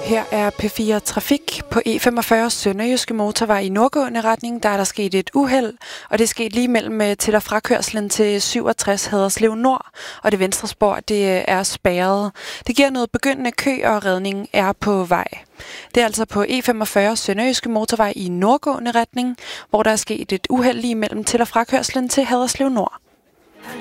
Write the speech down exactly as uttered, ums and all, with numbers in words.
Her er P fire Trafik. På E femogfyrre Sønderjyske Motorvej i nordgående retning, der er der sket et uheld, og det er sket lige mellem til- og frakørslen til syvogtres Haderslev Nord, og det venstre spor, det er spærret. Det giver noget begyndende kø, og redningen er på vej. Det er altså på E femogfyrre Sønderjyske Motorvej i nordgående retning, hvor der er sket et uheld lige mellem til- og frakørslen til Haderslev Nord.